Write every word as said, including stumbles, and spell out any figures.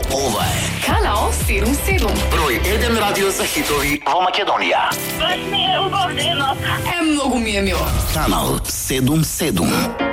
Ова е Канал седум седум. број еден радио за хитови во Македонија. Е, многу ми е мило. Канал седум седум.